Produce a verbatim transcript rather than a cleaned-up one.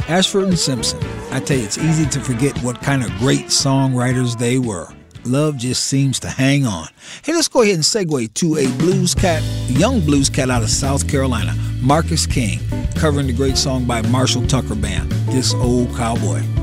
Ashford and Simpson. I tell you, it's easy to forget what kind of great songwriters they were. Love just seems to hang on. Hey, let's go ahead and segue to a blues cat, a young blues cat out of South Carolina, Marcus King, covering the great song by Marshall Tucker Band, This Old Cowboy.